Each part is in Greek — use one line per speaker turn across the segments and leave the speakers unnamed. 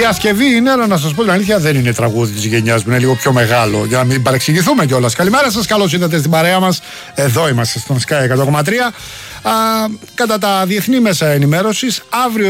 διασκευή είναι, αλλά να σας πω την αλήθεια, δεν είναι τραγούδι της γενιάς μου, είναι λίγο πιο μεγάλο, για να μην παρεξηγηθούμε κιόλας. Καλημέρα σας, καλώς ήρθατε στην παρέα μας. Εδώ είμαστε στον Sky 100,3. Κατά τα διεθνή μέσα ενημέρωσης,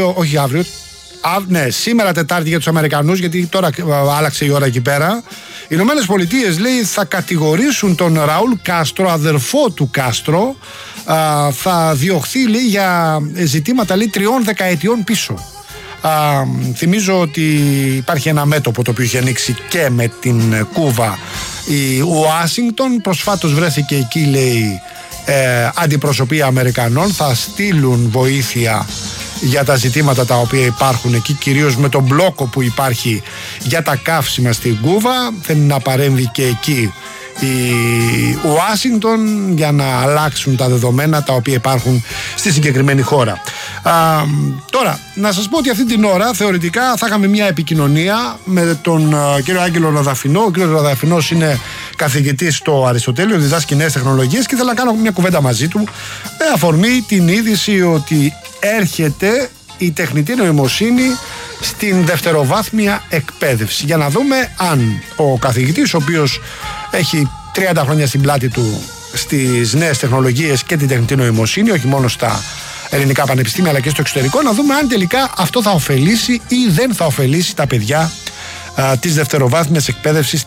σήμερα Τετάρτη για τους Αμερικανούς, γιατί τώρα άλλαξε η ώρα εκεί πέρα. Οι Ηνωμένες Πολιτείες, λέει, θα κατηγορήσουν τον Ραούλ Κάστρο, αδερφό του Κάστρο, θα διωχθεί, λέει, για ζητήματα, λέει, 3 δεκαετιών πίσω. Θυμίζω ότι υπάρχει ένα μέτωπο το οποίο είχε ανοίξει και με την Κούβα η Ουάσιγκτον. Προσφάτως βρέθηκε εκεί, λέει, αντιπροσωπεία Αμερικανών. Θα στείλουν βοήθεια για τα ζητήματα τα οποία υπάρχουν εκεί, κυρίως με τον μπλόκο που υπάρχει για τα καύσιμα στην Κούβα. Θέλει να παρέμβει και εκεί η Ουάσιγκτον για να αλλάξουν τα δεδομένα τα οποία υπάρχουν στη συγκεκριμένη χώρα. Τώρα, να σας πω ότι αυτή την ώρα θεωρητικά θα είχαμε μια επικοινωνία με τον κύριο Άγγελο Ροδαφινό. Ο κύριος Ροδαφινός είναι καθηγητής στο Αριστοτέλειο, διδάσκει νέες τεχνολογίες και ήθελα να κάνω μια κουβέντα μαζί του με αφορμή την είδηση ότι έρχεται η τεχνητή νοημοσύνη στην δευτεροβάθμια εκπαίδευση, για να δούμε αν ο καθηγητής, ο οποίος έχει 30 χρόνια στην πλάτη του στις νέες τεχνολογίες και την τεχνητή νοημοσύνη, όχι μόνο στα ελληνικά πανεπιστήμια αλλά και στο εξωτερικό, να δούμε αν τελικά αυτό θα ωφελήσει ή δεν θα ωφελήσει τα παιδιά της δευτεροβάθμιας εκπαίδευσης